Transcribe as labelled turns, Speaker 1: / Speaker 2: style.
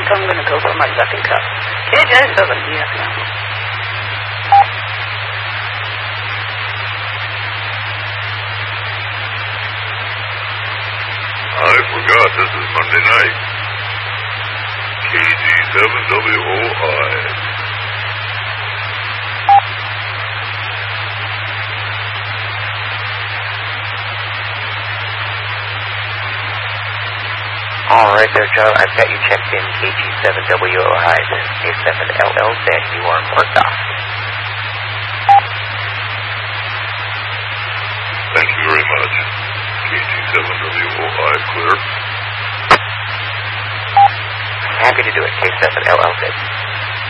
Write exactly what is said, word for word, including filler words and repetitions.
Speaker 1: think I'm going to go for my second cup. K J seven D F M.
Speaker 2: I forgot this is Monday night. K G seven W O I.
Speaker 3: All right there, Joe. I've got you checked in K G seven W O I. This is K seven L L Z. You are marked off.
Speaker 2: Thank you very much. K G seven W O I, clear.
Speaker 3: Happy to do it, K seven L L Z.